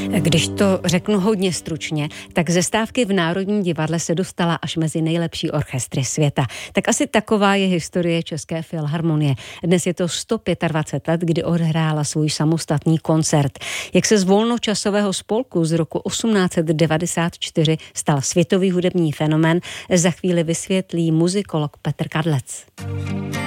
Když to řeknu hodně stručně, tak ze stávky v Národním divadle se dostala až mezi nejlepší orchestry světa. Tak asi taková je historie České filharmonie. Dnes je to 125 let, kdy odhrála svůj samostatný koncert. Jak se z volnočasového spolku z roku 1894 stal světový hudební fenomén, za chvíli vysvětlí muzikolog Petr Kadlec.